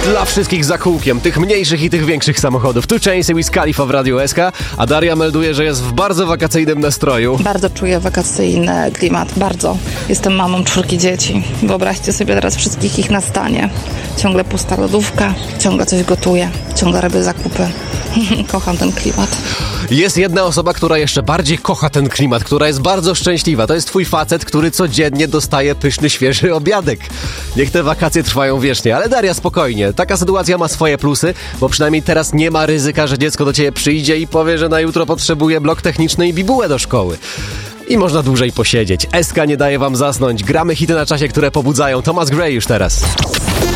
Dla wszystkich za kółkiem, tych mniejszych i tych większych samochodów. Tu Chainsy Wiz Khalifa w Radiu SK, a Daria melduje, że jest w bardzo wakacyjnym nastroju. Bardzo czuję wakacyjny klimat, bardzo. Jestem mamą 4 dzieci. Wyobraźcie sobie teraz wszystkich ich na stanie. Ciągle pusta lodówka, ciągle coś gotuję, ciągle robię zakupy. Kocham ten klimat. Jest jedna osoba, która jeszcze bardziej kocha ten klimat, która jest bardzo szczęśliwa. To jest twój facet, który codziennie dostaje pyszny, świeży obiadek. Niech te wakacje trwają wiecznie, ale Daria, spokojnie. Taka sytuacja ma swoje plusy, bo przynajmniej teraz nie ma ryzyka, że dziecko do ciebie przyjdzie i powie, że na jutro potrzebuje blok techniczny i bibułę do szkoły. I można dłużej posiedzieć. SK nie daje wam zasnąć. Gramy hity na czasie, które pobudzają. Thomas Gray już teraz.